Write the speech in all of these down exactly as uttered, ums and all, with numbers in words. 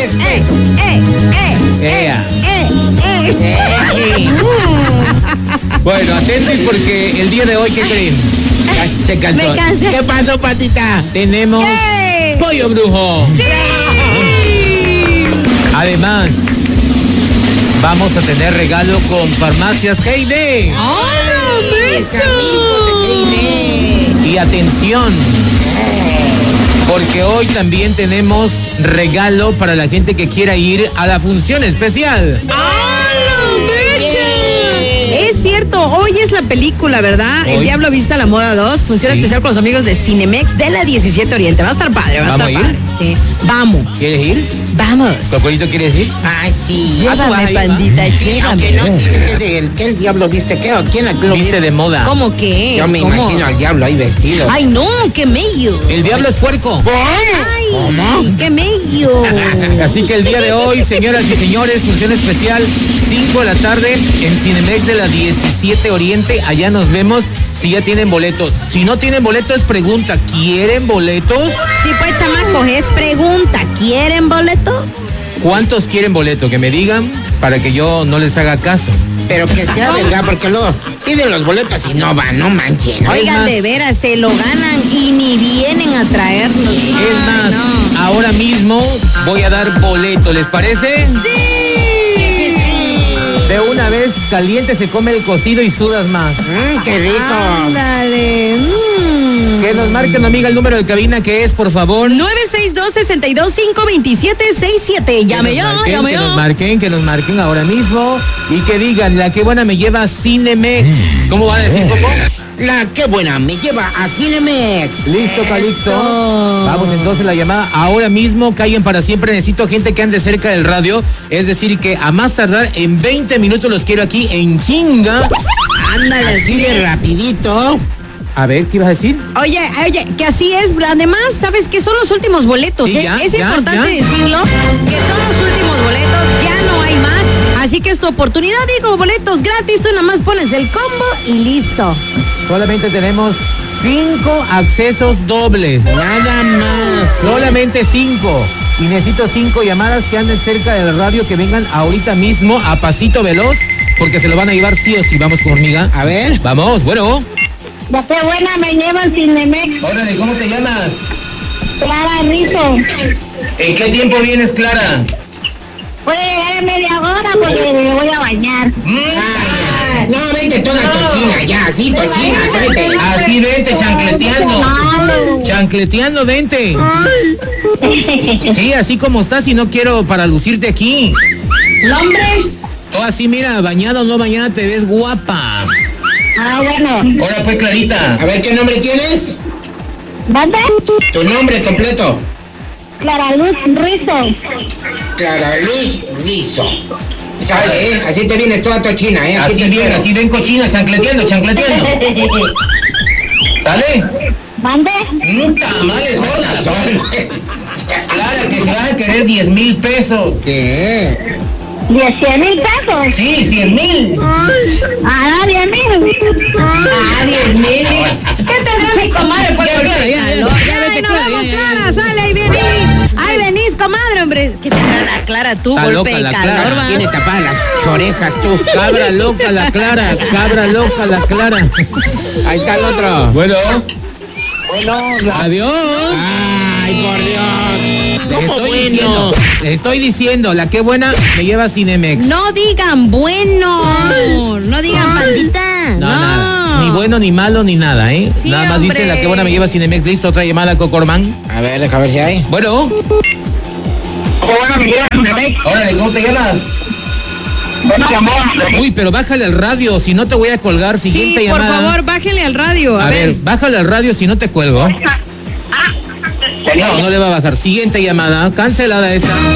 tres pesos. ¡Eh! ¡Eh! ¡Eh! ¡Eh! ¡Eh! Bueno, atentos porque el día de hoy, ¿qué creen? Ya se cansó. Me cansé. ¿Qué pasó, patita? Tenemos ¡Eh! pollo brujo. ¡Sí! Además, vamos a tener regalo con Farmacias Heide. ¡Hola, Mis amigos de Heide. Y atención, porque hoy también tenemos regalo para la gente que quiera ir a la función especial. Es cierto, hoy es la película, ¿verdad? Hoy. El Diablo Viste a la Moda dos, función Sí. especial con los amigos de Cinemex de la diecisiete Oriente. Va a estar padre, va a ¿Vamos estar a ir? padre. Sí. Vamos, ¿Quieres ir? vamos. ¿Cocorito quieres ir? Ay, sí. Ah, tú vas Llévame, ahí, va. pandita, Sí, llévame. aunque no dice que el, que el diablo viste, ¿qué? ¿O quién lo Viste de moda. ¿Cómo que? Yo me ¿Cómo? imagino al diablo ahí vestido. Ay, no, qué mello. El diablo es puerco. Ay, qué mello. Así que el día de hoy, señoras y señores, función especial, cinco de la tarde en Cinemex de la diecisiete Oriente. Allá nos vemos si ya tienen boletos. Si no tienen boletos, pregunta, ¿quieren boletos? Sí, pues, chamaco, es pregunta. ¿Quieren boletos? ¿Cuántos quieren boleto? Que me digan para que yo no les haga caso. Pero que sea verdad, porque luego piden los boletos y no van, no manchen. Oigan, más. de veras, se lo ganan y ni vienen a traernos. Es Ay, más, no. ahora mismo voy a dar boleto, ¿les parece? De una vez, caliente se come el cocido y sudas más. Mmm, qué rico. Ándale. mm. Que nos marquen, amiga, el número de cabina que es, por favor. nueve seis dos, seis dos cinco, dos siete seis siete. Llame Que nos ya, marquen, llame que nos ya. marquen, que nos marquen ahora mismo y que digan, la que buena me lleva a Cinemex. ¿Cómo va a decir, Coco? La qué buena me lleva a Cinemex. Listo, Calixto. Eso. Vamos entonces la llamada. Ahora mismo, callen para siempre. Necesito gente que ande cerca del radio. Es decir, que a más tardar en veinte minutos los quiero aquí en chinga. Ándale, Así de rapidito. A ver, ¿qué ibas a decir? Oye, oye, que así es. Además, ¿sabes qué? Son los últimos boletos, Sí, ¿eh? ya, es ya, importante ya. decirlo, que son los últimos boletos, ya no hay más. Así que es tu oportunidad, digo, boletos gratis. Tú nada más pones el combo y listo. Solamente tenemos cinco accesos dobles. Nada más. Solamente cinco. Y necesito cinco llamadas que anden cerca del radio, que vengan ahorita mismo a pasito veloz, porque se lo van a llevar sí o sí. Vamos con hormiga. A ver. Vamos, bueno. La que buena me lleva Cinemex, Órale, ¿cómo te llamas? Clara Rizo. ¿En qué tiempo vienes, Clara? Puede llegar en media hora porque me voy a bañar. Ay, no, vente toda cochina ya, así cochina, vete. Así vente, chancleteando. Chancleteando, vente. Sí, así como estás y no quiero para lucirte aquí. ¿Nombre? Tú así, mira, bañada o no bañada, te ves guapa. Ah, bueno. Ahora pues, Clarita. A ver, ¿qué nombre tienes? ¿Dónde? Tu nombre completo. Clara Luz Rizo. Clara Luz Rizo. Sale, ¿eh? Así te vienes toda cochina, ¿eh? Aquí Así te bien, espero. así ven cochina, chancleteando, chancleteando. ¿Sale? ¿Mande? Mm, tamales, gordas son. Clara, que se vas a querer diez mil pesos. ¿Qué? ¿Diez mil pesos? Sí, cien mil. Ah, diez mil. Ah, diez mil. ¿Qué tendrá mi comadre por el ya, ya, ya, calor? ya, Ay, vete, nos Clara, vemos, ya, ya, Clara, ya. sale, ahí venís. Ahí venís, comadre, hombre. ¿Qué tendrá la Clara tú? Está Golpe loca de la calor, Clara, va. Tiene tapadas las orejas tú. Cabra loca la Clara, cabra loca la Clara. Ahí está el otro. Bueno, Bueno, adiós. Ay, por Dios. Les ¿Cómo estoy bueno? diciendo, les estoy diciendo, la que buena me lleva a Cinemex. No digan bueno. No digan pandita. No, No. nada. Ni bueno, ni malo, ni nada, ¿eh? Sí, nada más hombre. dice la que buena me lleva a Cinemex. Listo, otra llamada, Cocorman. A ver, deja ver si hay. Bueno, bueno, me lleva Cinemex. órale, ¿cómo te llamas? Bueno, mi amor. Uy, pero bájale al radio, si no te voy a colgar. Siguiente Sí, por llamada. favor, bájele al radio. A, A ver, bájale al radio si no te cuelgo. No, no le va a bajar. Siguiente llamada, cancelada esta. A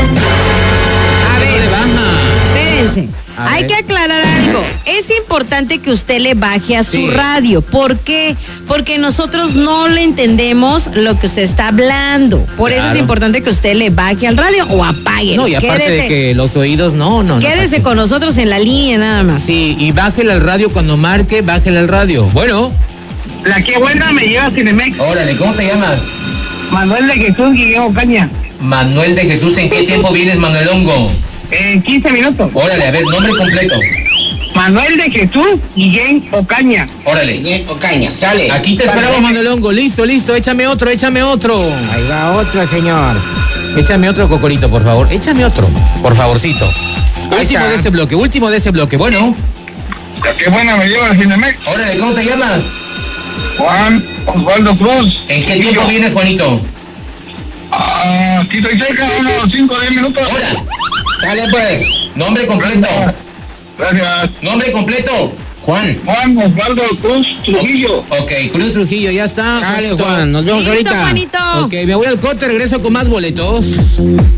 No ver, le baja. espérense. A Hay ver. que aclarar algo. Es importante que usted le baje a su Sí. radio. ¿Por qué? Porque nosotros no le entendemos lo que usted está hablando. Por eso es Claro. importante que usted le baje al radio o apague. No, y aparte de que los oídos, no, no, no. Quédese con nosotros en la línea nada más. Sí, y bájele al radio cuando marque, bájele al radio. Bueno. La que buena me lleva Cinemex. Órale, ¿cómo te llamas? Manuel de Jesús Guillermo Caña. Manuel de Jesús, ¿en qué tiempo vienes, Manuel Hongo? En quince minutos. Órale, a ver, nombre completo. Manuel de Jesús Guillén Ocaña. Órale. Guillén Ocaña, sale. Aquí te esperamos, Manuel Hongo. Listo, listo. Échame otro, échame otro. Ahí va otro, señor. Échame otro, Cocorito, por favor. Échame otro, por favorcito. Ahí Último está. de este bloque, último de este bloque. Bueno. Qué buena me lleva el Cinemex. Órale, ¿cómo te llamas? Juan Osvaldo Cruz. ¿En qué tiempo vienes, Juanito? Ah, aquí estoy cerca, unos cinco o diez minutos. Ahora. Sale pues. Nombre completo. Gracias. Nombre completo. Juan. Juan Osvaldo Cruz Trujillo. Ok, Cruz Trujillo, ya está. Dale, Juanito. Juan. Nos vemos Listo, ahorita. Juanito. Ok, me voy al corte, regreso con más boletos.